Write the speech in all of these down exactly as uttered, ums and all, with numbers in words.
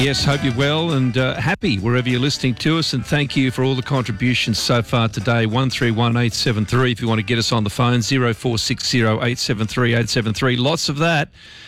Yes, hope you're well and uh, happy wherever you're listening to us, and thank you for all the contributions so far today. one three one eight seven three if you want to get us on the phone, zero four six zero eight seven three eight seven three. Lots of that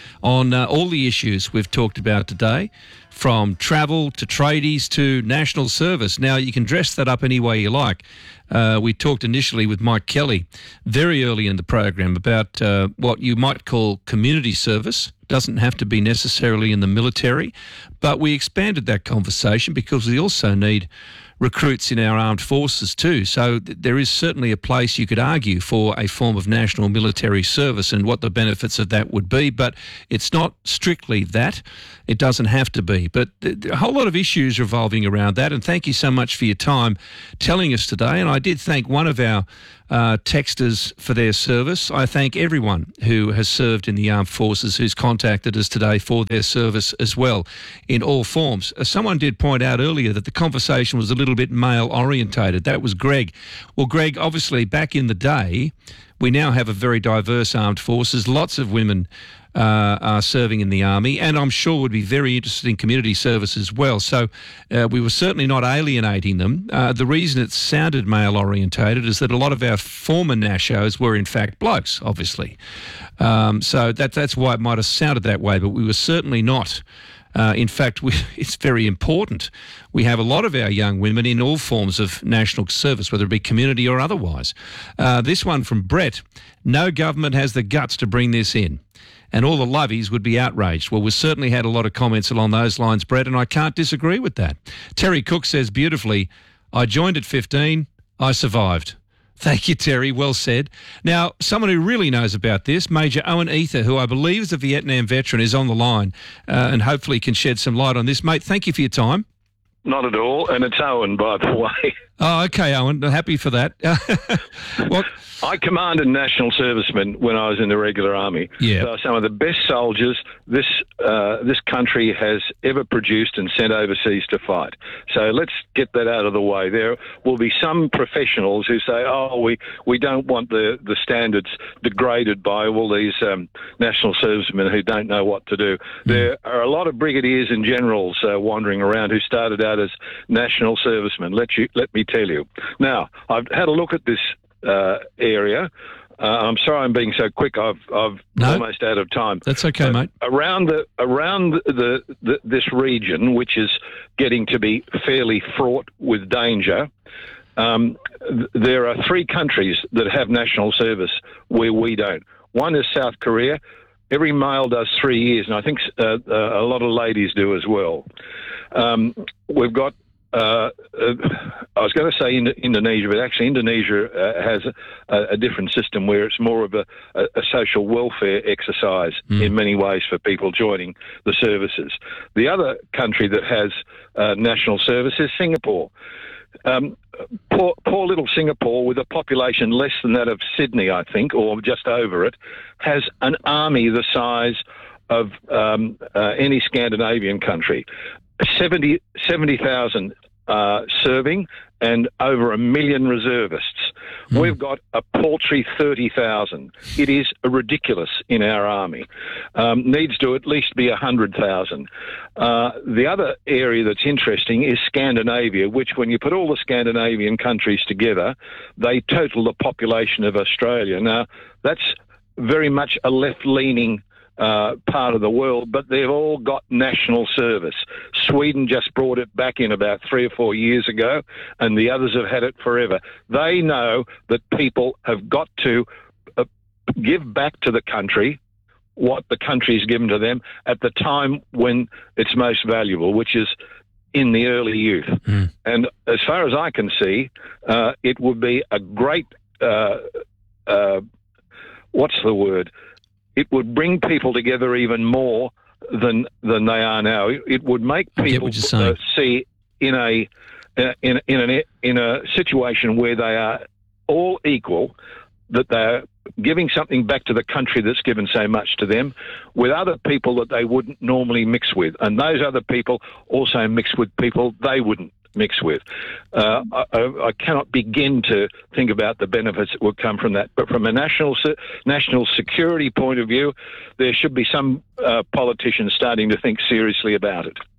on uh, all the issues we've talked about today, from travel to tradies to national service. Now, you can dress that up any way you like. Uh, we talked initially with Mike Kelly very early in the program about uh, what you might call community service. Doesn't have to be necessarily in the military, but we expanded that conversation because we also need recruits in our armed forces too. So th- there is certainly a place, you could argue, for a form of national military service and what the benefits of that would be, but it's not strictly that. It doesn't have to be. But th- th- a whole lot of issues revolving around that, and thank you so much for your time telling us today. And I did thank one of our uh, texters for their service. I thank everyone who has served in the armed forces who's contacted us today for their service as well, in all forms. Uh, someone did point out earlier that the conversation was a little bit male orientated. That was Greg. Well, Greg, obviously back in the day, we now have a very diverse armed forces. Lots of women uh, are serving in the army, and I'm sure would be very interested in community service as well. So uh, we were certainly not alienating them. Uh, the reason it sounded male orientated is that a lot of our former Nashos were in fact blokes, obviously. Um, so that that's why it might have sounded that way, but we were certainly not. Uh, in fact, we, it's very important. We have a lot of our young women in all forms of national service, whether it be community or otherwise. Uh, this one from Brett: no government has the guts to bring this in, and all the lovies would be outraged. Well, we certainly had a lot of comments along those lines, Brett, and I can't disagree with that. Terry Cook says beautifully, I joined at fifteen, I survived. Thank you, Terry. Well said. Now, someone who really knows about this, Major Owen Ether, who I believe is a Vietnam veteran, is on the line uh, and hopefully can shed some light on this. Mate, thank you for your time. Not at all, and it's Owen, by the way. Oh, okay, Owen. Happy for that. Well, I commanded national servicemen when I was in the regular army. Yeah. So some of the best soldiers this uh, this country has ever produced and sent overseas to fight. So let's get that out of the way. There will be some professionals who say, oh, we, we don't want the, the standards degraded by all these um, national servicemen who don't know what to do. Mm. There are a lot of brigadiers and generals uh, wandering around who started out as national servicemen. Let you let me tell you. Now, I've had a look at this uh, area. Uh, I'm sorry I'm being so quick. I've I've no, almost out of time. That's okay, but mate. Around the around the, the this region, which is getting to be fairly fraught with danger, um, th- there are three countries that have national service where we don't. One is South Korea. Every male does three years, and I think uh, uh, a lot of ladies do as well. Um, we've got. Uh, uh, I was going to say Indo- Indonesia, but actually Indonesia uh, has a, a different system where it's more of a, a, a social welfare exercise mm. in many ways for people joining the services. The other country that has uh, national service is Singapore. Um, poor, poor little Singapore, with a population less than that of Sydney, I think, or just over it, has an army the size of um, uh, any Scandinavian country. seventy thousand uh, serving and over a million reservists. Mm. We've got a paltry thirty thousand. It is ridiculous in our army. Um, needs to at least be one hundred thousand. Uh, the other area that's interesting is Scandinavia, which when you put all the Scandinavian countries together, they total the population of Australia. Now, that's very much a left-leaning Uh, part of the world, but they've all got national service. Sweden just brought it back in about three or four years ago, and the others have had it forever. They know that people have got to uh, give back to the country what the country's given to them at the time when it's most valuable, which is in the early youth. Mm. And as far as I can see, uh, it would be a great, uh, uh, what's the word? It would bring people together even more than than they are now. It would make people uh, see in a in in an in a situation where they are all equal, that they're giving something back to the country that's given so much to them, with other people that they wouldn't normally mix with, and those other people also mix with people they wouldn't mix with. Uh, I, I cannot begin to think about the benefits that would come from that. But from a national national security point of view, there should be some uh, politicians starting to think seriously about it.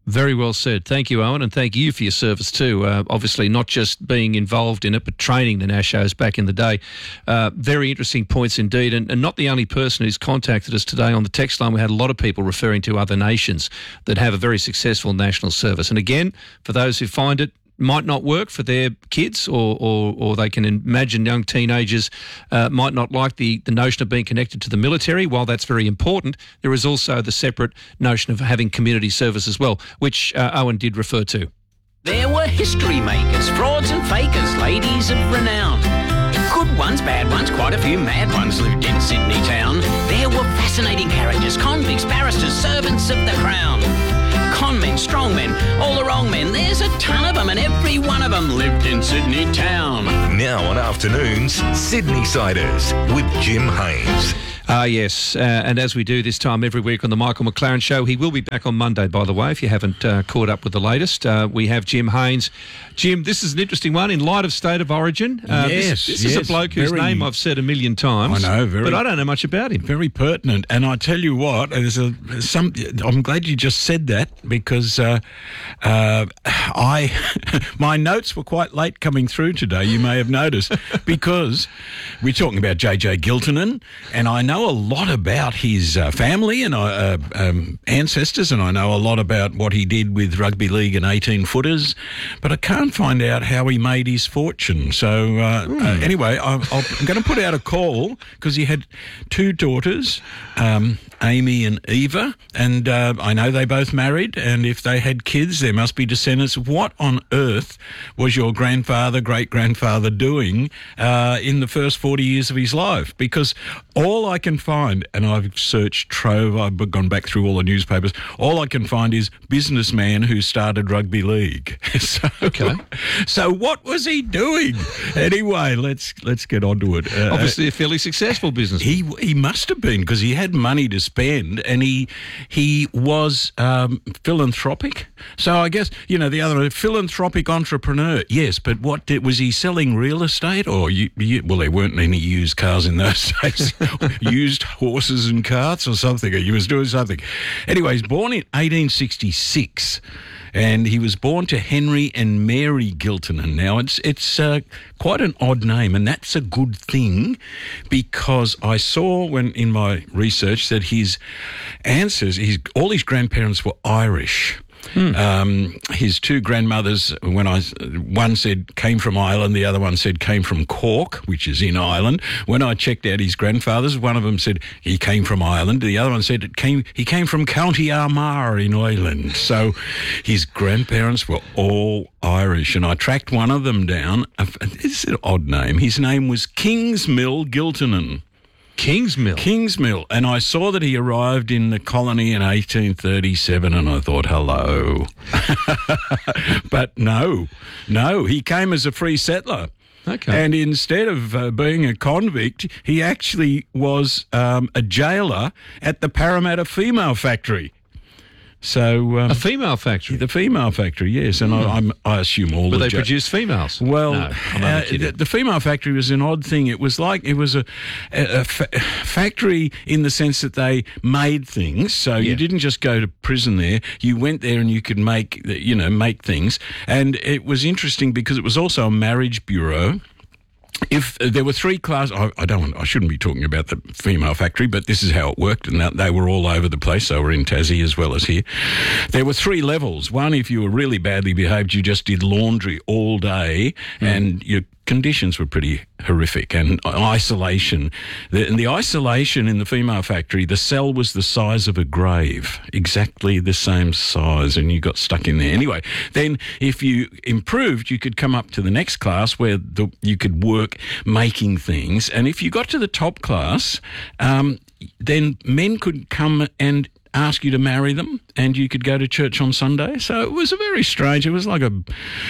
Very well said. Thank you, Owen, and thank you for your service too. Uh, obviously, not just being involved in it, but training the Nashos back in the day. Uh, very interesting points indeed, and, and not the only person who's contacted us today on the text line. We had a lot of people referring to other nations that have a very successful national service. And again, for those who find it might not work for their kids, or or, or they can imagine young teenagers uh, might not like the, the notion of being connected to the military. While that's very important, there is also the separate notion of having community service as well, which uh, Owen did refer to. There were history makers, frauds and fakers, ladies of renown. Good ones, bad ones, quite a few mad ones lived in Sydney town. There were fascinating characters, convicts, barristers, servants of the crown. Con men, strong men, all the wrong men. There's a ton of them, and every one of them lived in Sydney town. Now on Afternoons, Sydney Siders with Jim Haynes. Ah, uh, yes, uh, and as we do this time every week on the Michael McLaren Show, he will be back on Monday, by the way, if you haven't uh, caught up with the latest. Uh, we have Jim Haynes. Jim, this is an interesting one in light of State of Origin. Uh, yes, This, this yes, is a bloke whose very, name I've said a million times. I know, very, but I don't know much about him. Very pertinent. And I tell you what, there's a, some, I'm glad you just said that, because uh, uh, I my notes were quite late coming through today, you may have noticed, because we're talking about J J Giltinan, and I know a lot about his uh, family and uh, um, ancestors, and I know a lot about what he did with rugby league and eighteen-footers, but I can't find out how he made his fortune. So uh, mm. uh, anyway, I, I'm going to put out a call, because he had two daughters, um, Amy and Eva, and uh, I know they both married, and if they had kids, there must be descendants. What on earth was your grandfather, great-grandfather doing uh, in the first forty years of his life? Because all I can find, and I've searched trove, I've gone back through all the newspapers, all I can find is businessman who started rugby league. so, okay. So what was he doing? Anyway, let's let's get on to it. Uh, Obviously a fairly successful business. He he must have been, because he had money to spend, and he he was um, philanthropic. So I guess, you know, the other philanthropic entrepreneur. Yes, but what did, was he selling real estate, or you, you, well, there weren't any used cars in those days. Used horses and carts or something. He was doing something. Anyway, he's born in eighteen sixty-six. And he was born to Henry and Mary Giltinan. Now, it's it's uh, quite an odd name, and that's a good thing, because I saw when in my research that his ancestors, his, all his grandparents were Irish. Hmm. Um, his two grandmothers, when I one said came from Ireland, the other one said came from Cork, which is in Ireland. When I checked out his grandfathers, one of them said he came from Ireland. The other one said it came he came from County Armagh in Ireland. So his grandparents were all Irish, and I tracked one of them down. It's an odd name. His name was Kingsmill Giltinan. Kingsmill. Kingsmill. And I saw that he arrived in the colony in eighteen thirty-seven, and I thought, hello. But no, no, he came as a free settler. Okay. And instead of uh, being a convict, he actually was um, a jailer at the Parramatta Female Factory. So um, a female factory? The female factory, yes. And mm. I, I'm, I assume all but the... they ja- produce females? Well, no, uh, the, the female factory was an odd thing. It was like, it was a, a, a fa- factory in the sense that they made things. So yeah. You didn't just go to prison there. You went there and you could make, you know, make things. And it was interesting because it was also a marriage bureau. If uh, there were three classes, I, I don't want, I shouldn't be talking about the female factory, but this is how it worked, and that they were all over the place. They were in Tassie as well as here. There were three levels. One, if you were really badly behaved, you just did laundry all day, mm. and your conditions were pretty horrific, and isolation. The, and the isolation in the female factory, the cell was the size of a grave, exactly the same size, and you got stuck in there. Anyway, then if you improved, you could come up to the next class where the, you could work making things, and if you got to the top class, um, then men could come and ask you to marry them, and you could go to church on Sunday. So it was a very strange, it was like a,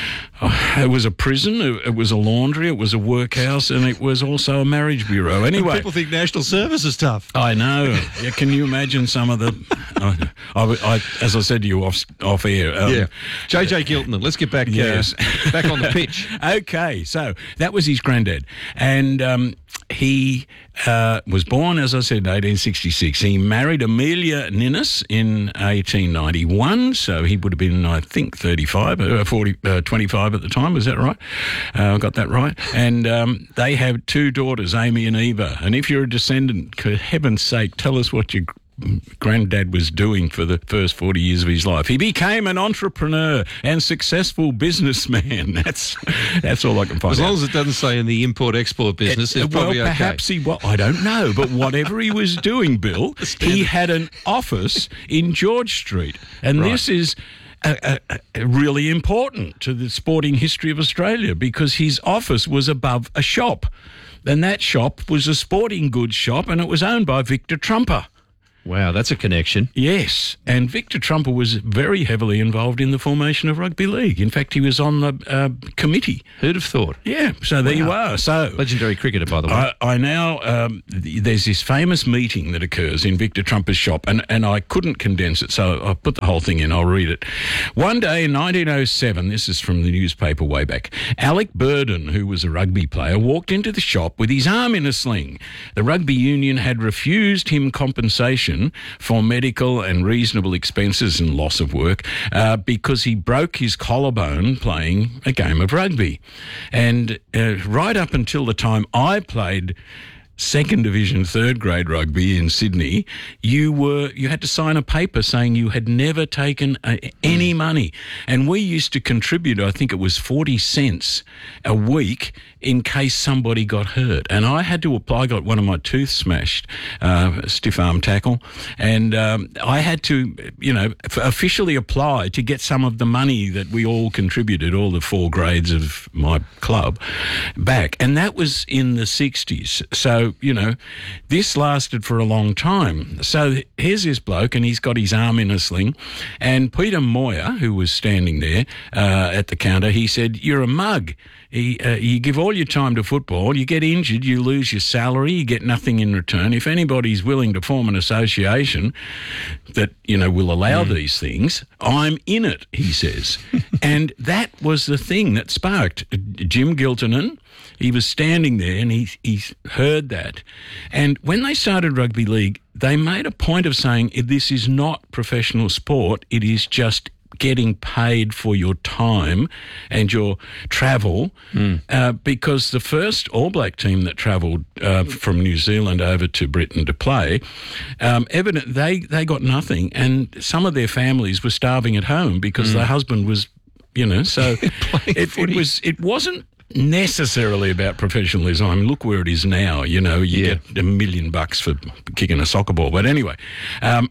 Oh, it was a prison, it, it was a laundry, it was a workhouse, and it was also a marriage bureau. Anyway, people think national service is tough. I know. Yeah, can you imagine some of the? Uh, I, I, as I said to you off off air. Um, yeah, J J Giltinan. Let's get back. Yes. uh, back on the pitch. Okay, so that was his granddad, and um, he uh, was born, as I said, in eighteen sixty-six. He married Amelia Ninnis in eighteen ninety-one, so he would have been, I think, thirty-five, uh, forty, uh, twenty-five at the time. Was that right? Uh, I got that right. And um, they have two daughters, Amy and Eva. And if you're a descendant, for heaven's sake, tell us what your granddad was doing for the first forty years of his life. He became an entrepreneur and successful businessman. That's that's all I can find As long out. as it doesn't say in the import-export business, it's well, probably okay. perhaps he was. I don't know, but whatever he was doing, Bill, he had an office in George Street, and Right. this is uh, uh, really important to the sporting history of Australia because his office was above a shop, and that shop was a sporting goods shop, and it was owned by Victor Trumper. Wow, that's a connection. Yes, and Victor Trumper was very heavily involved in the formation of rugby league. In fact, he was on the uh, committee. Who'd have thought? Yeah, so there you are. So Legendary cricketer, by the way. I, I now, um, th- there's this famous meeting that occurs in Victor Trumper's shop, and, and I couldn't condense it, so I put the whole thing in. I'll read it. One day in nineteen oh seven, this is from the newspaper way back, Alec Burden, who was a rugby player, walked into the shop with his arm in a sling. The rugby union had refused him compensation for medical and reasonable expenses and loss of work uh, because he broke his collarbone playing a game of rugby. And uh, right up until the time I played second division, third grade rugby in Sydney, you were you had to sign a paper saying you had never taken uh, any money. And we used to contribute, I think it was forty cents a week in case somebody got hurt. And I had to apply, I got one of my tooth smashed, uh, stiff arm tackle, and um, I had to, you know, f- officially apply to get some of the money that we all contributed, all the four grades of my club, back. And that was in the sixties. So, you know, this lasted for a long time. So here's this bloke, and he's got his arm in a sling, and Peter Moyer, who was standing there uh, at the counter, he said, "You're a mug. He, uh, you give all your time to football, you get injured, you lose your salary, you get nothing in return. If anybody's willing to form an association that, you know, will allow mm. these things, I'm in it," he says. And that was the thing that sparked Jim Giltinan. He was standing there and he, he heard that. And when they started rugby league, they made a point of saying, this is not professional sport, it is just getting paid for your time and your travel, mm. uh, because the first All Black team that travelled uh, from New Zealand over to Britain to play, um, evident they they got nothing, and some of their families were starving at home because mm. the husband was, you know, so it, it was it wasn't necessarily about professionalism. I mean, look where it is now. You know, you yeah. get a million bucks for kicking a soccer ball, but anyway. Um,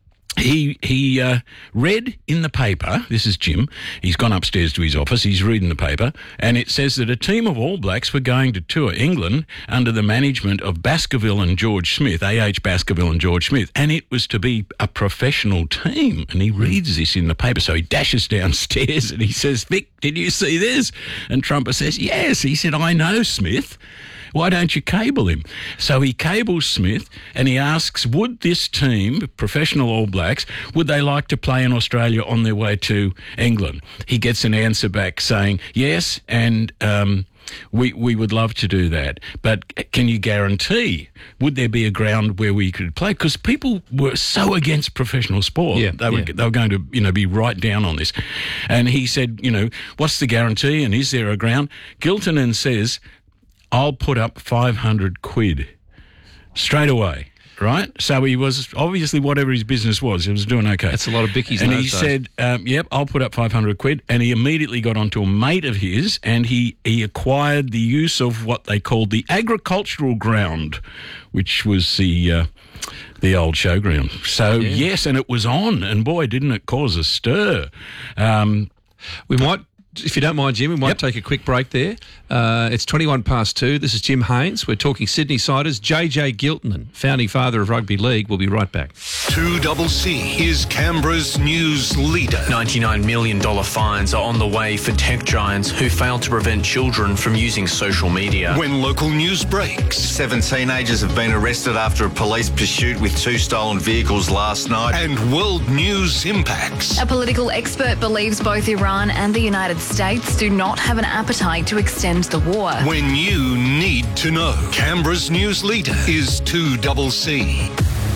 He he uh, read in the paper, this is Jim, he's gone upstairs to his office, he's reading the paper, and it says that a team of All Blacks were going to tour England under the management of Baskerville and George Smith, A H Baskerville and George Smith, and it was to be a professional team. And he reads this in the paper, so he dashes downstairs and he says, "Vic, did you see this?" And Trumper says, "Yes." He said, "I know Smith. Why don't you cable him?" So he cables Smith and he asks, would this team, professional All Blacks, would they like to play in Australia on their way to England? He gets an answer back saying, yes, and um, we we would love to do that. But can you guarantee, would there be a ground where we could play? Because people were so against professional sport. Yeah, they, were, yeah. they were going to, you know, be right down on this. And he said, you know, what's the guarantee and is there a ground? Giltinan says, I'll put up five hundred quid straight away, right? So he was, obviously, whatever his business was, he was doing okay. That's a lot of bickies. And he days. said, um, yep, I'll put up five hundred quid. And he immediately got onto a mate of his and he, he acquired the use of what they called the agricultural ground, which was the... Uh, the old showground. So, yeah. yes, and it was on. And boy, didn't it cause a stir. Um, we might if you don't mind, Jim, we might Yep. take a quick break there. Uh, it's twenty-one past two. This is Jim Haynes. We're talking Sydney Siders. J J Giltinan, founding father of rugby league. We'll be right back. two C C is Canberra's news leader. ninety-nine million dollars fines are on the way for tech giants who failed to prevent children from using social media. When local news breaks, Seven teenagers have been arrested after a police pursuit with two stolen vehicles last night. and world news impacts. A political expert believes both Iran and the United States do not have an appetite to extend the war. When you need to know, Canberra's news leader is two C C.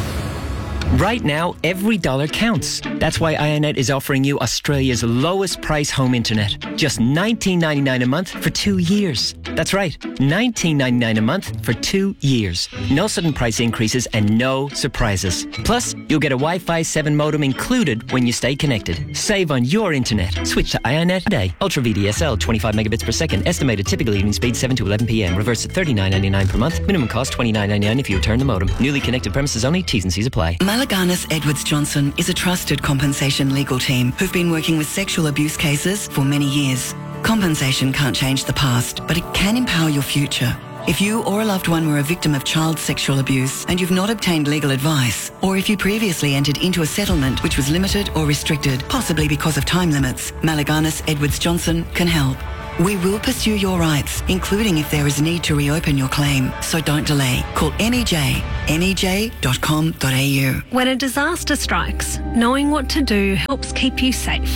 Right now, every dollar counts. That's why Ionet is offering you Australia's lowest price home internet. Just nineteen ninety-nine a month for two years. That's right, nineteen ninety-nine a month for two years. No sudden price increases and no surprises. Plus, you'll get a Wi-Fi seven modem included when you stay connected. Save on your internet. Switch to Ionet today. Ultra V D S L, twenty-five megabits per second. Estimated typical evening speed seven to eleven p.m. Reverse at thirty-nine ninety-nine per month. Minimum cost twenty-nine ninety-nine if you return the modem. Newly connected premises only. T's and C's apply. Malaganas Edwards Johnson is a trusted compensation legal team who've been working with sexual abuse cases for many years. Compensation can't change the past, but it can empower your future. If you or a loved one were a victim of child sexual abuse and you've not obtained legal advice, or if you previously entered into a settlement which was limited or restricted, possibly because of time limits, Malaganas Edwards Johnson can help. We will pursue your rights, including if there is a need to reopen your claim. So don't delay. Call M E J, M E J dot com dot A U. When a disaster strikes, knowing what to do helps keep you safe.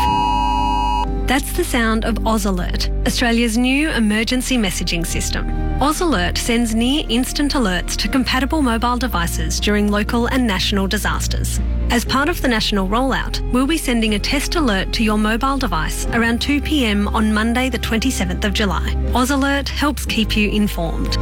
That's the sound of Oz Alert, Australia's new emergency messaging system. Oz Alert sends near-instant alerts to compatible mobile devices during local and national disasters. As part of the national rollout, we'll be sending a test alert to your mobile device around two p.m. on Monday the twenty-seventh of July. Oz Alert helps keep you informed.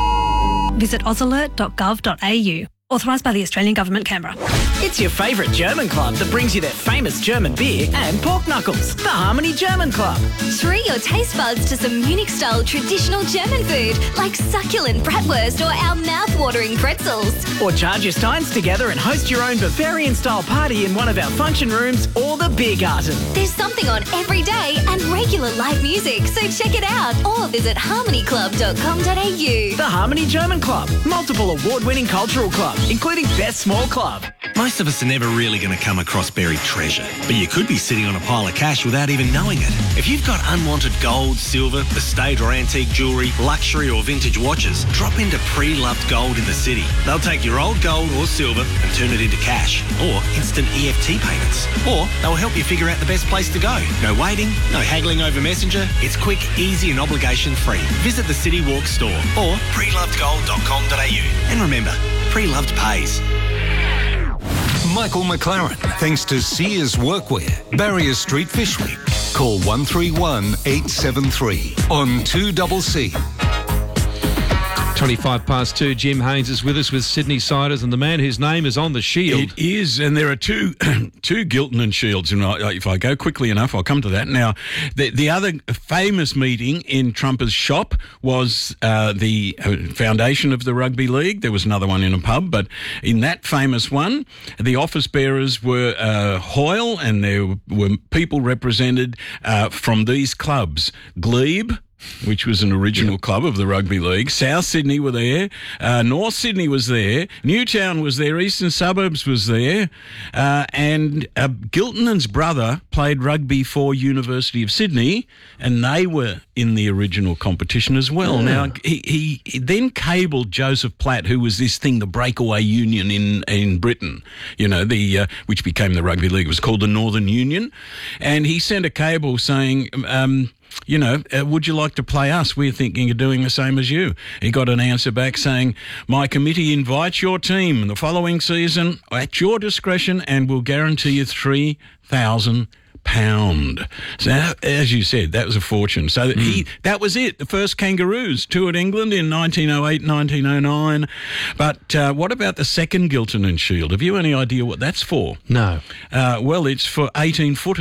Visit oz alert dot gov dot a u. Authorised by the Australian Government, Canberra. It's your favourite German club that brings you their famous German beer and pork knuckles. The Harmony German Club. Treat your taste buds to some Munich-style traditional German food like succulent bratwurst or our mouth-watering pretzels. Or charge your steins together and host your own Bavarian-style party in one of our function rooms or the beer garden. There's something on every day and regular live music, so check it out or visit harmony club dot com dot a u. The Harmony German Club. Multiple award-winning cultural club, including Best Small Club. Most of us are never really going to come across buried treasure, but you could be sitting on a pile of cash without even knowing it. If you've got unwanted gold, silver, estate or antique jewellery, luxury or vintage watches, drop into Pre-Loved Gold in the city. They'll take your old gold or silver and turn it into cash or instant E F T payments. Or they'll help you figure out the best place to go. No waiting, no haggling over Messenger. It's quick, easy and obligation-free. Visit the City Walk store or pre loved gold dot com dot a u. And remember, Pre-Loved pays. Michael McLaren, thanks to Sears Workwear, Barrier Street, Fishwick. Call one three one eight seven three on two C C. twenty-five past two, Jim Haynes is with us with Sydney Siders and the man whose name is on the shield. It is, and there are two two Giltinan shields. And I- if I go quickly enough, I'll come to that. Now, the, the other famous meeting in Trumper's shop was uh, the foundation of the Rugby League. There was another one in a pub, but in that famous one, the office bearers were uh, Hoyle, and there were people represented uh, from these clubs. Glebe, which was an original yep. club of the Rugby League. South Sydney were there. Uh, North Sydney was there. Newtown was there. Eastern Suburbs was there. Uh, and uh, Giltinan's brother played rugby for University of Sydney, and they were in the original competition as well. Mm. Now, he, he then cabled Joseph Platt, who was this thing, the breakaway union in, in Britain, you know, the uh, which became the Rugby League. It was called the Northern Union. And he sent a cable saying... Um, you know, uh, would you like to play us? We're thinking of doing the same as you. He got an answer back saying, my committee invites your team the following season at your discretion and will guarantee you three thousand pounds. So, as you said, that was a fortune. So mm. he that was it. The first Kangaroos toured England in nineteen oh eight, nineteen oh nine. But uh, what about the second Giltinan Shield? Have you any idea what that's for? No. Uh, well, it's for eighteen-footers.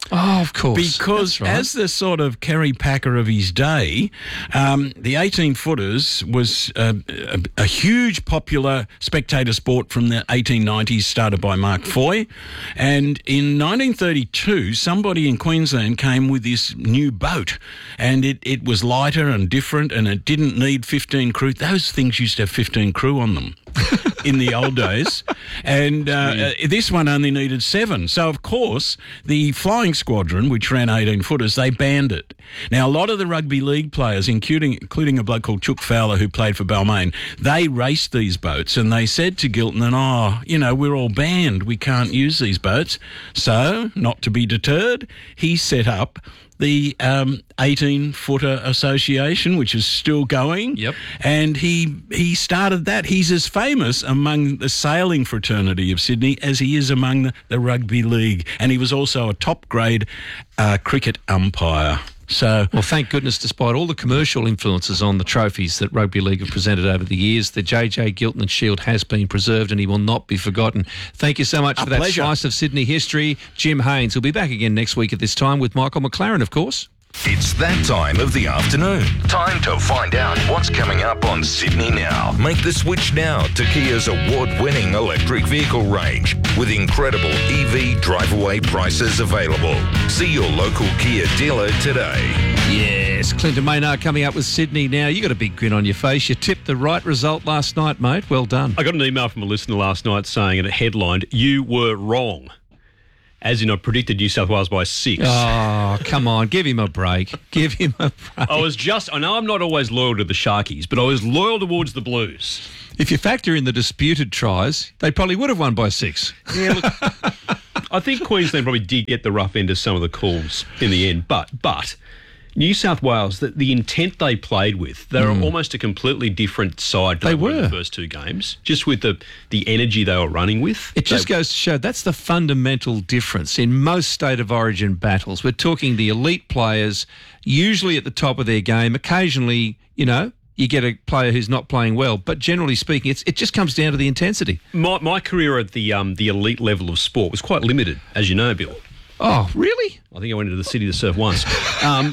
Oh, of course. Because That's right. as the sort of Kerry Packer of his day, um, the eighteen-footers was uh, a, a huge popular spectator sport from the eighteen nineties, started by Mark Foy. And in nineteen thirty-two, somebody in Queensland came with this new boat, and it, it was lighter and different, and it didn't need fifteen crew. Those things used to have fifteen crew on them in the old days. And uh, uh, this one only needed seven. So, of course, the Flying Squadron, which ran eighteen-footers, they banned it. Now, a lot of the rugby league players, including including a bloke called Chuck Fowler who played for Balmain, they raced these boats, and they said to Gilton, and oh, you know, we're all banned. We can't use these boats. So, not to be deterred, he set up the um, eighteen-footer association, which is still going. Yep. And he he started that. He's as famous among the sailing fraternity of Sydney as he is among the, the rugby league. And he was also a top-grade uh, cricket umpire. So, well, thank goodness, despite all the commercial influences on the trophies that Rugby League have presented over the years, the J J Gilton and Shield has been preserved and he will not be forgotten. Thank you so much A for that pleasure. slice of Sydney history. Jim Haynes will be back again next week at this time with Michael McLaren, of course. It's that time of the afternoon. Time to find out what's coming up on Sydney Now. Make the switch now to Kia's award-winning electric vehicle range with incredible E V drive-away prices available. See your local Kia dealer today. Yes, Clinton Maynard coming up with Sydney Now. You got a big grin on your face. You tipped the right result last night, mate. Well done. I got an email from a listener last night saying, and it headlined, "You were wrong." As in, I predicted New South Wales by six. Oh, come on. Give him a break. Give him a break. I was just, I know I'm not always loyal to the Sharkies, but I was loyal towards the Blues. If you factor in the disputed tries, they probably would have won by six. Yeah, look, I think Queensland probably did get the rough end of some of the calls in the end, but but New South Wales, the, the intent they played with, they were Mm. almost a completely different side to They they were in were. the first two games, just with the, the energy they were running with. It just They- goes to show that's the fundamental difference in most state of origin battles. We're talking the elite players, usually at the top of their game. Occasionally, you know, you get a player who's not playing well, but generally speaking, it's, it just comes down to the intensity. My, my career at the um, the elite level of sport was quite limited, as you know, Bill. Oh, really? I think I went into the city to surf once. Um,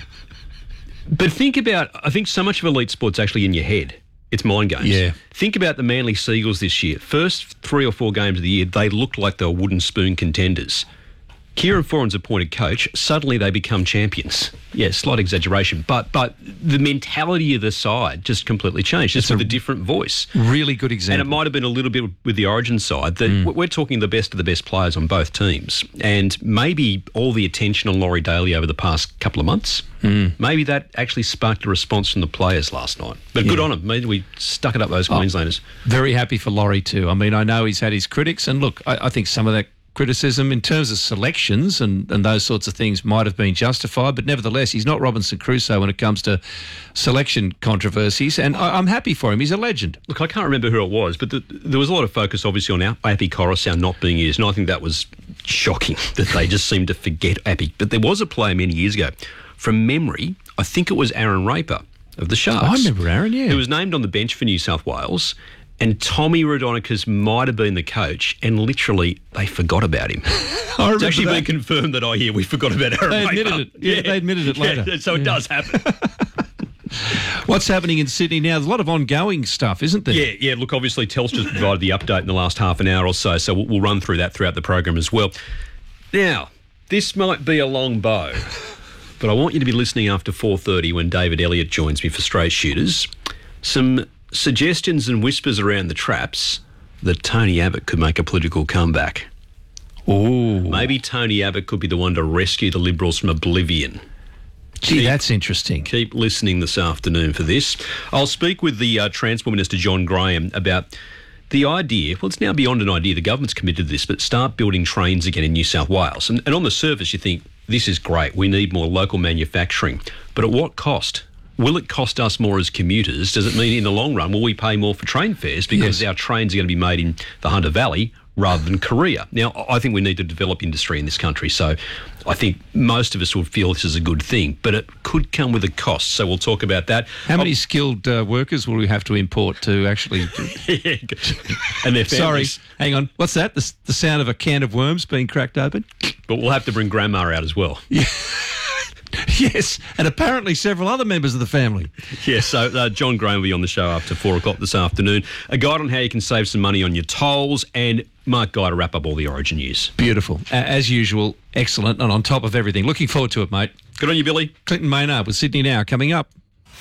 but think about, I think so much of elite sport's actually in your head. It's mind games. Yeah. Think about the Manly Seagulls this year. First three or four games of the year, they looked like they were wooden spoon contenders. Kieran Foran's appointed coach, suddenly they become champions. Yeah, slight exaggeration, but but the mentality of the side just completely changed, just It's with a a different voice. Really good example. And it might have been a little bit with the Origin side that Mm. we're talking the best of the best players on both teams. And maybe all the attention on Laurie Daly over the past couple of months, Mm. maybe that actually sparked a response from the players last night. But good Yeah. on them. Maybe we stuck it up those Oh. Queenslanders. Very happy for Laurie too. I mean, I know he's had his critics, and look, I, I think some of that criticism in terms of selections and, and those sorts of things might have been justified, but nevertheless, he's not Robinson Crusoe when it comes to selection controversies, and I, I'm happy for him. He's a legend. Look, I can't remember who it was, but the, there was a lot of focus, obviously, on Appy Coruscant not being used, and I think that was shocking that they just seemed to forget Appy. But there was a player many years ago, from memory, I think it was Aaron Raper of the Sharks. I remember Aaron, yeah. Who was named on the bench for New South Wales, and Tommy Raudonikis might have been the coach, and literally they forgot about him. I It's remember actually that. been confirmed that, oh, yeah, we forgot about Aaron They Raper. admitted it. Yeah, they admitted it later. Yeah, so it Yeah. does happen. What's happening in Sydney now? There's a lot of ongoing stuff, isn't there? Yeah, yeah. Look, obviously, Telstra's provided the update in the last half an hour or so, so we'll, we'll run through that throughout the program as well. Now, this might be a long bow, but I want you to be listening after four thirty when David Elliott joins me for Straight Shooters. Some suggestions and whispers around the traps that Tony Abbott could make a political comeback. Ooh. Maybe Tony Abbott could be the one to rescue the Liberals from oblivion. Gee, Keep- that's interesting. Keep listening this afternoon for this. I'll speak with the uh, Transport Minister, John Graham, about the idea, well, it's now beyond an idea, the government's committed to this, but start building trains again in New South Wales. And, and on the surface, you think, this is great, we need more local manufacturing. But at what cost? Will it cost us more as commuters? Does it mean in the long run, will we pay more for train fares because Yes. our trains are going to be made in the Hunter Valley rather than Korea. Now, I think we need to develop industry in this country, so I think most of us would feel this is a good thing, but it could come with a cost, so we'll talk about that. How many um, skilled uh, workers will we have to import to actually... yeah, and their families. Sorry, hang on. What's that? The, the sound of a can of worms being cracked open? But we'll have to bring Grandma out as well. Yeah. Yes, and apparently several other members of the family. Yes, so uh, John Graham will be on the show after four o'clock this afternoon. A guide on how you can save some money on your tolls, and Mark Guy to wrap up all the Origin news. Beautiful. Uh, as usual, excellent, and on top of everything. Looking forward to it, mate. Good on you, Billy. Clinton Maynard with Sydney Now coming up.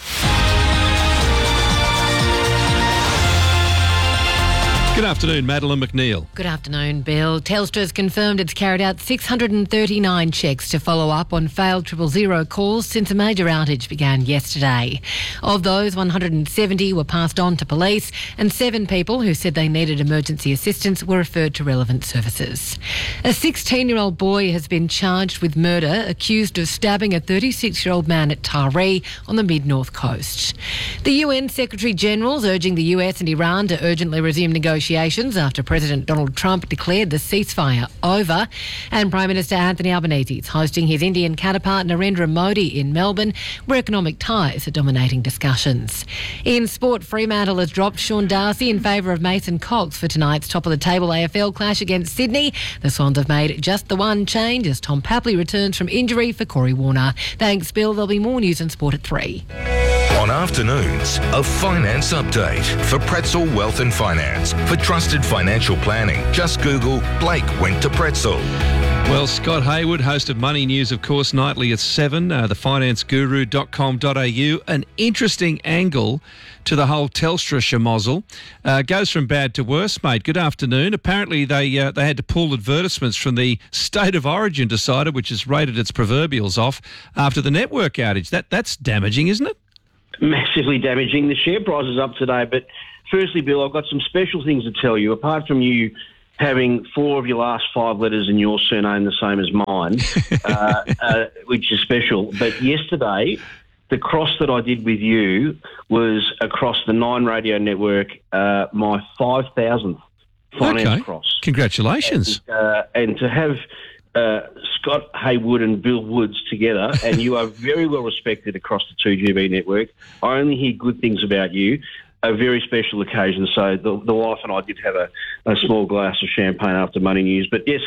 Good afternoon, Madeline McNeil. Good afternoon, Bill. Telstra has confirmed it's carried out six hundred thirty-nine checks to follow up on failed triple zero calls since a major outage began yesterday. Of those, one hundred seventy were passed on to police, and seven people who said they needed emergency assistance were referred to relevant services. A sixteen-year-old boy has been charged with murder, accused of stabbing a thirty-six-year-old man at Taree on the mid-north coast. The U N Secretary-General is urging the U S and Iran to urgently resume negotiations after President Donald Trump declared the ceasefire over, and Prime Minister Anthony Albanese is hosting his Indian counterpart Narendra Modi in Melbourne, where economic ties are dominating discussions. In sport, Fremantle has dropped Sean Darcy in favour of Mason Cox for tonight's top-of-the-table A F L clash against Sydney. The Swans have made just the one change as Tom Papley returns from injury for Corey Warner. Thanks, Bill. There'll be more news in sport at three. On afternoons, a finance update for Pretzel Wealth and Finance. For trusted financial planning, just Google Blake went to Pretzel. Well, Scott Hayward, host of Money News, of course, nightly at seven, uh, the finance guru dot com dot a u. An interesting angle to the whole Telstra schmozzle. Uh, goes from bad to worse, mate. Good afternoon. Apparently they uh, they had to pull advertisements from the State of Origin decider, which has rated its proverbials off after the network outage. That That's damaging, isn't it? Massively damaging. The share price is up today, but firstly, Bill, I've got some special things to tell you. Apart from you having four of your last five letters in your surname the same as mine, uh, uh, which is special. But yesterday, the cross that I did with you was across the Nine Radio Network, uh, my five thousandth finance okay. cross. Congratulations. And, uh, and to have uh, Scott Hayward and Bill Woods together, and you are very well respected across the two G B network. I only hear good things about you. A very special occasion. So the, the wife and I did have a, a small glass of champagne after Money News. But yes,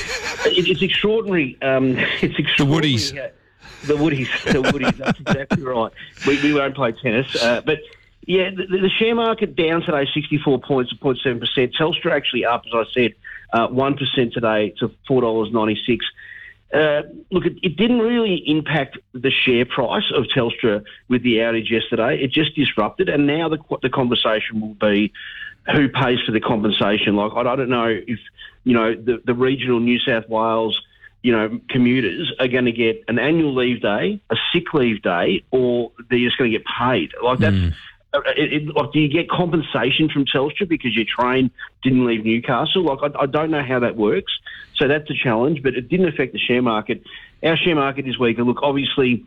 it, it's extraordinary. Um, it's extraordinary. The Woodies. The Woodies. The Woodies. That's exactly right. We, we won't play tennis. Uh, but yeah, the, the share market down today, sixty-four points, zero point seven percent. Telstra actually up, as I said, uh, one percent today to four dollars ninety-six. Uh, look, it, it didn't really impact the share price of Telstra with the outage yesterday. It just disrupted, and now the the conversation will be who pays for the compensation. Like, I don't know if, you know, the, the regional New South Wales, you know, commuters are going to get an annual leave day, a sick leave day, or they're just going to get paid. Like, that's... Mm. It, it, like, do you get compensation from Telstra because your train didn't leave Newcastle? Like, I, I don't know how that works. So that's a challenge, but it didn't affect the share market. Our share market is weaker. Look, obviously,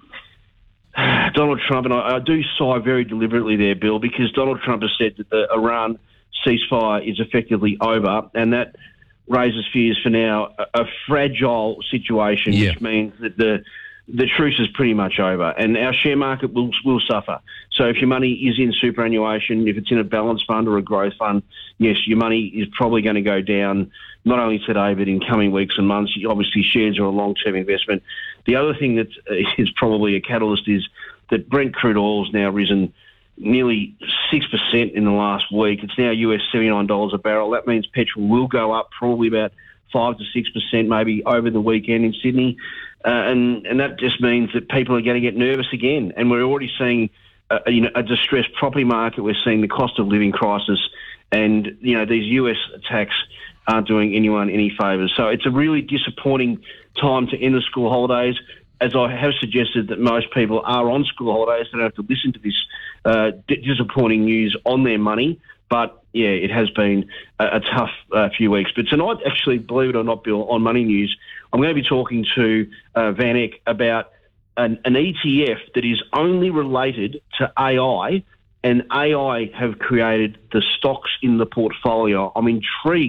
Donald Trump, and I, I do sigh very deliberately there, Bill, because Donald Trump has said that the Iran ceasefire is effectively over, and that raises fears for now a, a fragile situation, yeah. which means that the the truce is pretty much over, and our share market will will suffer. So if your money is in superannuation, if it's in a balanced fund or a growth fund, yes, your money is probably going to go down, not only today but in coming weeks and months. Obviously, shares are a long-term investment. The other thing that is probably a catalyst is that Brent crude oil has now risen nearly six percent in the last week. It's now U S seventy-nine dollars a barrel. That means petrol will go up probably about five to six percent maybe over the weekend in Sydney. Uh, and, and that just means that people are going to get nervous again. And we're already seeing a, you know, a distressed property market. We're seeing the cost of living crisis. And, you know, these U S attacks aren't doing anyone any favours. So it's a really disappointing time to end the school holidays. As I have suggested that most people are on school holidays, they don't have to listen to this uh, d- disappointing news on their money. But, yeah, it has been a, a tough uh, few weeks. But tonight, actually, believe it or not, Bill, on Money News, I'm going to be talking to uh, Van Eck about an, an E T F that is only related to A I, and A I have created the stocks in the portfolio. I'm intrigued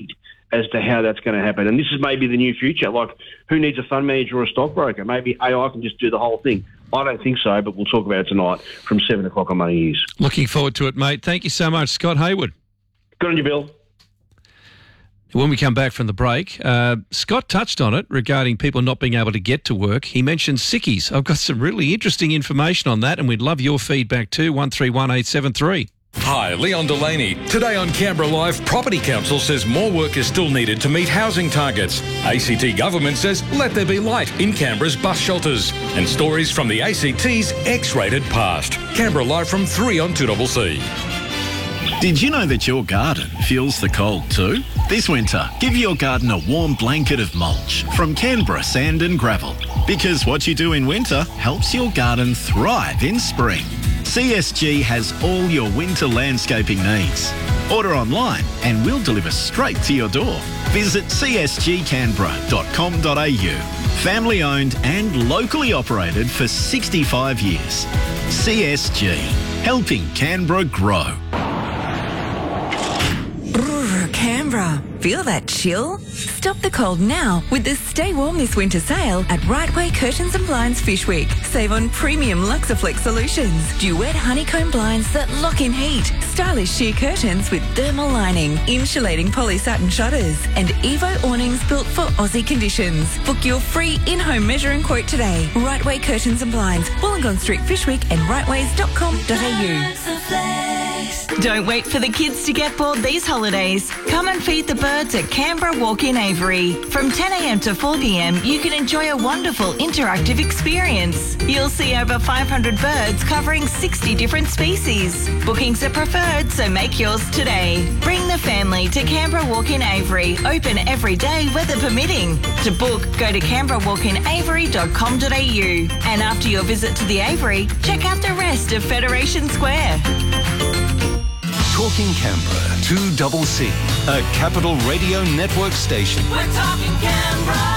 as to how that's going to happen. And this is maybe the new future. Like, who needs a fund manager or a stockbroker? Maybe A I can just do the whole thing. I don't think so, but we'll talk about it tonight from seven o'clock on Money News. Looking forward to it, mate. Thank you so much, Scott Hayward. Good on you, Bill. When we come back from the break, uh, Scott touched on it regarding people not being able to get to work. He mentioned sickies. I've got some really interesting information on that, and we'd love your feedback too, one three one eight seven three. Hi, Leon Delaney. Today on Canberra Live, Property Council says more work is still needed to meet housing targets. A C T government says let there be light in Canberra's bus shelters. And stories from the A C T's X-rated past. Canberra Live from three on two C C. Did you know that your garden feels the cold too? This winter, give your garden a warm blanket of mulch from Canberra Sand and Gravel. Because what you do in winter helps your garden thrive in spring. C S G has all your winter landscaping needs. Order online and we'll deliver straight to your door. Visit c s g canberra dot com dot a u. Family owned and locally operated for sixty-five years. C S G, helping Canberra grow. Brrr, Canberra. Feel that chill? Stop the cold now with the Stay Warm This Winter sale at Right Way Curtains and Blinds Fish Week. Save on premium Luxaflex solutions, duet honeycomb blinds that lock in heat, stylish sheer curtains with thermal lining, insulating poly satin shutters, and Evo awnings built for Aussie conditions. Book your free in-home measuring quote today. Right Way Curtains and Blinds, Wollongong Street Fish Week and rightways dot com dot a u. Don't wait for the kids to get bored these holidays. Come and feed the birds at Canberra Walk-in Avery. From ten a m to four p m, you can enjoy a wonderful interactive experience. You'll see over five hundred birds covering sixty different species. Bookings are preferred, so make yours today. Bring the family to Canberra Walk-in Avery, open every day, weather permitting. To book, go to canberra walk in avery dot com dot a u. And after your visit to the Avery, check out the rest of Federation Square. Talking Canberra, two C C, a Capital Radio Network station. We're talking Canberra.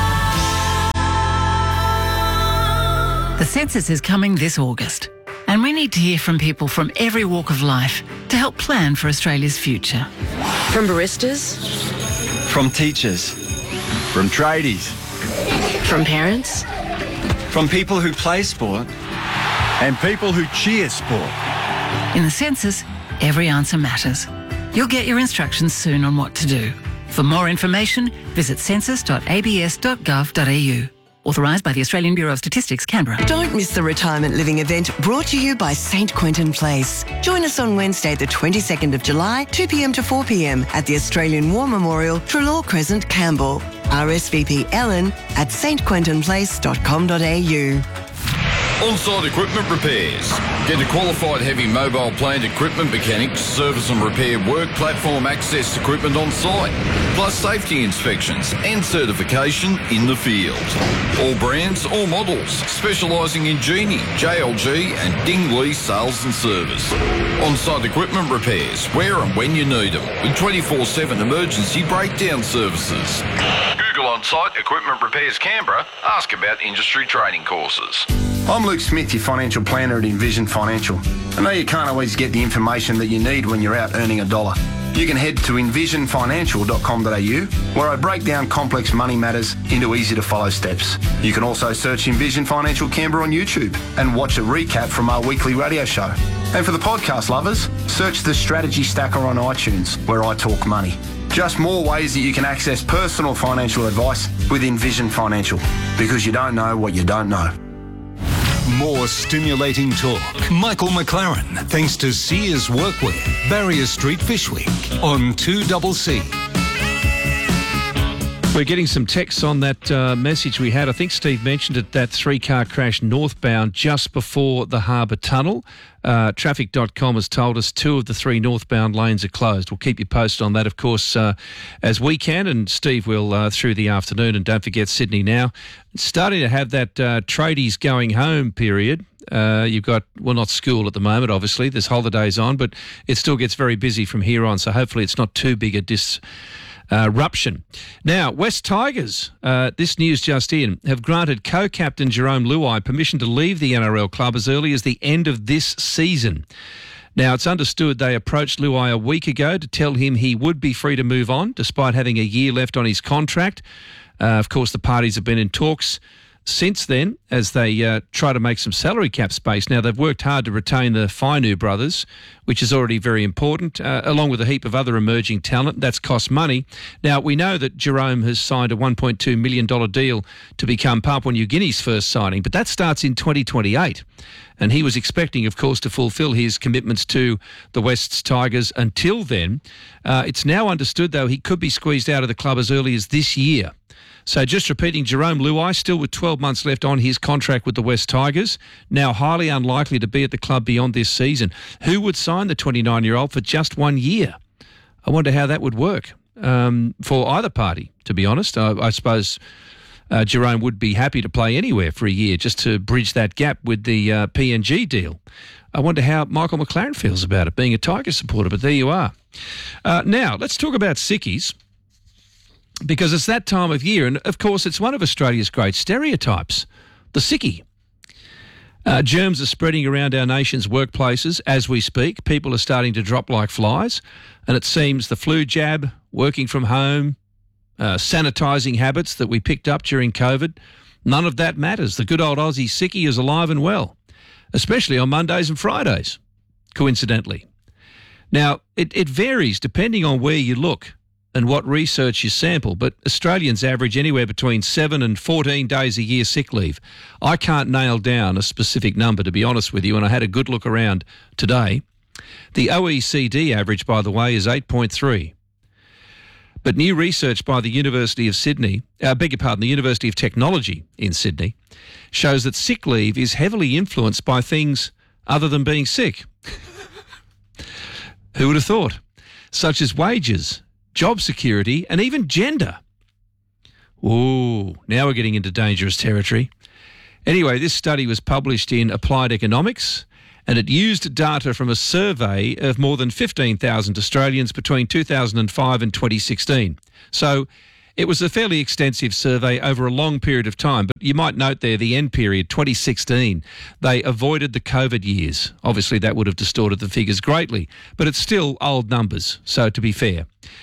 The census is coming this August, and we need to hear from people from every walk of life to help plan for Australia's future. From baristas, from teachers, from tradies, from parents, from people who play sport, and people who cheer sport. In the census, every answer matters. You'll get your instructions soon on what to do. For more information, visit census dot a b s dot gov dot a u. Authorised by the Australian Bureau of Statistics, Canberra. Don't miss the retirement living event brought to you by St Quentin Place. Join us on Wednesday, the twenty-second of July, two p m to four p m at the Australian War Memorial, Trelaw Crescent, Campbell. R S V P Ellen at s t quentin place dot com dot a u. On-site equipment repairs. Get a qualified heavy mobile plant equipment mechanic to service and repair work platform access equipment on site, plus safety inspections and certification in the field. All brands, all models, specialising in Genie, J L G and Dingley sales and service. On-site equipment repairs, where and when you need them, with twenty-four seven emergency breakdown services. Google On-site Equipment Repairs Canberra. Ask about industry training courses. I'm Luke Smith, your financial planner at Envision Financial. I know you can't always get the information that you need when you're out earning a dollar. You can head to envision financial dot com dot a u, where I break down complex money matters into easy-to-follow steps. You can also search Envision Financial Canberra on YouTube and watch a recap from our weekly radio show. And for the podcast lovers, search the Strategy Stacker on iTunes, where I talk money. Just more ways that you can access personal financial advice with Envision Financial, because you don't know what you don't know. More stimulating talk. Michael McLaren, thanks to Sears Workwear, Barrier Street Fish Week on two C C. We're getting some texts on that uh, message we had. I think Steve mentioned it, that three-car crash northbound just before the Harbour Tunnel. Uh, traffic dot com has told us two of the three northbound lanes are closed. We'll keep you posted on that, of course, uh, as we can, and Steve will uh, through the afternoon. And don't forget Sydney now. Starting to have that uh, tradies going home period. Uh, you've got, well, not school at the moment, obviously. There's holidays on, but it still gets very busy from here on, so hopefully it's not too big a dis... Uh, ruption. Now, West Tigers, uh, this news just in, have granted co-captain Jerome Luai permission to leave the N R L club as early as the end of this season. Now, it's understood they approached Luai a week ago to tell him he would be free to move on, despite having a year left on his contract. Uh, of course, the parties have been in talks since then as they uh, try to make some salary cap space. Now, they've worked hard to retain the Fainu brothers, which is already very important, uh, along with a heap of other emerging talent. That's cost money. Now, we know that Jerome has signed a one point two million dollars deal to become Papua New Guinea's first signing, but that starts in twenty twenty-eight. And he was expecting, of course, to fulfil his commitments to the West's Tigers until then. Uh, it's now understood, though, he could be squeezed out of the club as early as this year. So just repeating, Jerome Luai, still with twelve months left on his contract with the West Tigers, now highly unlikely to be at the club beyond this season. Who would sign the twenty-nine-year-old for just one year? I wonder how that would work um, for either party, to be honest. I, I suppose uh, Jerome would be happy to play anywhere for a year just to bridge that gap with the uh, P N G deal. I wonder how Michael McLaren feels about it, being a Tiger supporter, but there you are. Uh, now, let's talk about sickies, because it's that time of year, and of course it's one of Australia's great stereotypes, the sickie. Uh, germs are spreading around our nation's workplaces as we speak. People are starting to drop like flies, and it seems the flu jab, working from home, uh, sanitising habits that we picked up during COVID, none of that matters. The good old Aussie sickie is alive and well, especially on Mondays and Fridays, coincidentally. Now, it, it varies depending on where you look and what research you sample, but Australians average anywhere between seven and fourteen days a year sick leave. I can't nail down a specific number, to be honest with you, and I had a good look around today. The O E C D average, by the way, is eight point three. But new research by the University of Sydney, I uh, beg your pardon, the University of Technology in Sydney, shows that sick leave is heavily influenced by things other than being sick. Who would have thought? Such as wages, job security, and even gender. Ooh, now we're getting into dangerous territory. Anyway, this study was published in Applied Economics, and it used data from a survey of more than fifteen thousand Australians between two thousand five and twenty sixteen. So it was a fairly extensive survey over a long period of time, but you might note there the end period, twenty sixteen. They avoided the COVID years. Obviously, that would have distorted the figures greatly, but it's still old numbers, so to be fair.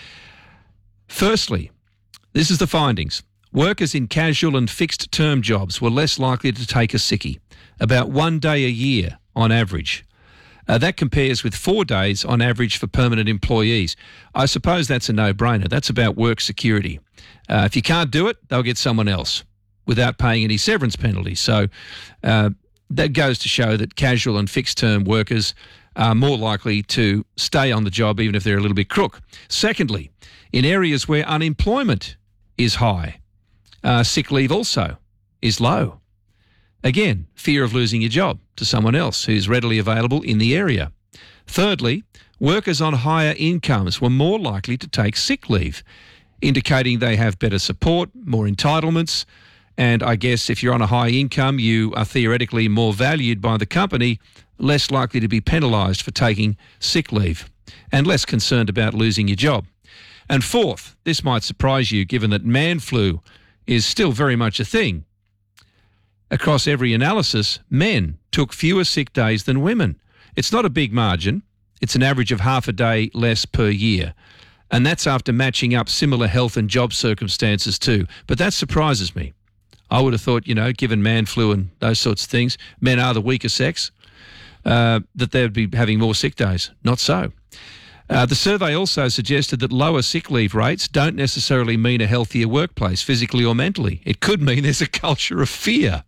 Firstly, this is the findings. Workers in casual and fixed-term jobs were less likely to take a sickie, about one day a year on average. Uh, that compares with four days on average for permanent employees. I suppose that's a no-brainer. That's about work security. Uh, if you can't do it, they'll get someone else without paying any severance penalties. So uh, that goes to show that casual and fixed-term workers are more likely to stay on the job even if they're a little bit crook. Secondly, in areas where unemployment is high, uh, sick leave also is low. Again, fear of losing your job to someone else who's readily available in the area. Thirdly, workers on higher incomes were more likely to take sick leave, indicating they have better support, more entitlements, and I guess if you're on a high income, you are theoretically more valued by the company, less likely to be penalised for taking sick leave, and less concerned about losing your job. And fourth, this might surprise you given that man flu is still very much a thing. Across every analysis, men took fewer sick days than women. It's not a big margin. It's an average of half a day less per year. And that's after matching up similar health and job circumstances too. But that surprises me. I would have thought, you know, given man flu and those sorts of things, men are the weaker sex, uh, that they'd be having more sick days. Not so. Uh, the survey also suggested that lower sick leave rates don't necessarily mean a healthier workplace, physically or mentally. It could mean there's a culture of fear.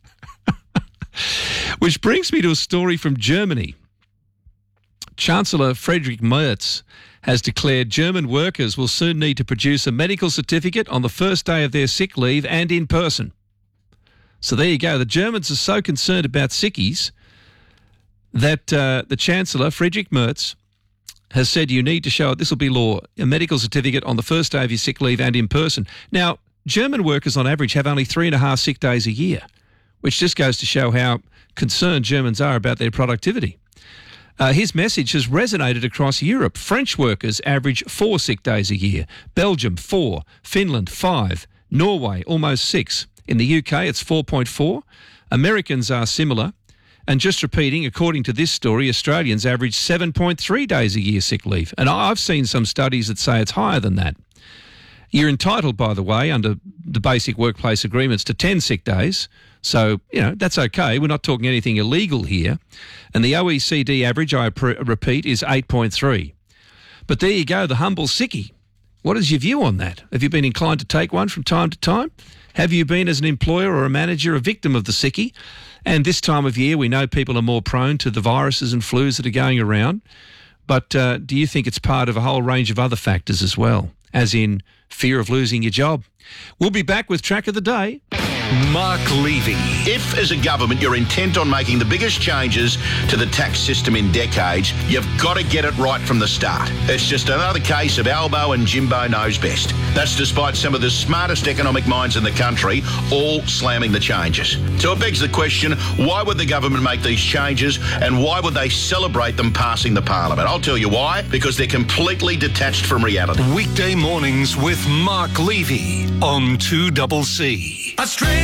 Which brings me to a story from Germany. Chancellor Friedrich Merz has declared German workers will soon need to produce a medical certificate on the first day of their sick leave and in person. So there you go. The Germans are so concerned about sickies that uh, the Chancellor, Friedrich Merz, has said you need to show, this will be law, a medical certificate on the first day of your sick leave and in person. Now, German workers on average have only three and a half sick days a year, which just goes to show how concerned Germans are about their productivity. Uh, his message has resonated across Europe. French workers average four sick days a year. Belgium, four. Finland, five. Norway, almost six. In the U K, it's four point four. Americans are similar. And just repeating, according to this story, Australians average seven point three days a year sick leave. And I've seen some studies that say it's higher than that. You're entitled, by the way, under the basic workplace agreements to ten sick days. So, you know, that's okay. We're not talking anything illegal here. And the O E C D average, I pre- repeat, is eight point three. But there you go, the humble sickie. What is your view on that? Have you been inclined to take one from time to time? Have you been, as an employer or a manager, a victim of the sickie? And this time of year, we know people are more prone to the viruses and flus that are going around. But uh, do you think it's part of a whole range of other factors as well, as in fear of losing your job? We'll be back with Track of the Day. Mark Levy. If, as a government, you're intent on making the biggest changes to the tax system in decades, you've got to get it right from the start. It's just another case of Albo and Jimbo knows best. That's despite some of the smartest economic minds in the country all slamming the changes. So it begs the question, why would the government make these changes and why would they celebrate them passing the parliament? I'll tell you why. Because they're completely detached from reality. Weekday mornings with Mark Levy on two C C. Australian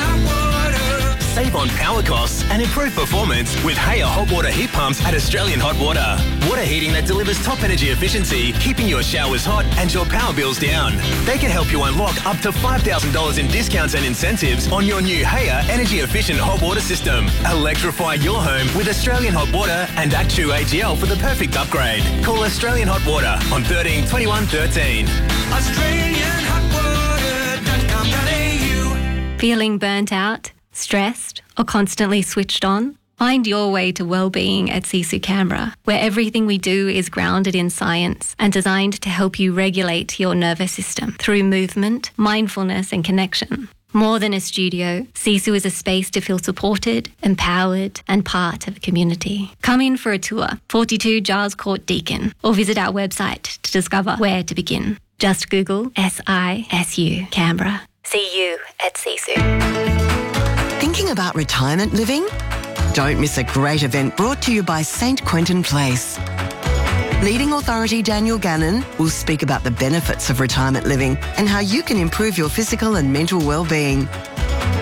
hot water. Save on power costs and improve performance with Haya hot water heat pumps at Australian Hot Water. Water heating that delivers top energy efficiency, keeping your showers hot and your power bills down. They can help you unlock up to five thousand dollars in discounts and incentives on your new Haya energy efficient hot water system. Electrify your home with Australian Hot Water and Actu A G L for the perfect upgrade. Call Australian Hot Water on thirteen twenty-one thirteen. Australian Hot Water dot com dot a u. Feeling burnt out, stressed, or constantly switched on? Find your way to well-being at Sisu Canberra, where everything we do is grounded in science and designed to help you regulate your nervous system through movement, mindfulness, and connection. More than a studio, Sisu is a space to feel supported, empowered, and part of a community. Come in for a tour, forty-two Giles Court, Deakin, or visit our website to discover where to begin. Just Google S I S U Canberra. See you at Sisu. Thinking about retirement living? Don't miss a great event brought to you by Saint Quentin Place. Leading authority Daniel Gannon will speak about the benefits of retirement living and how you can improve your physical and mental well-being.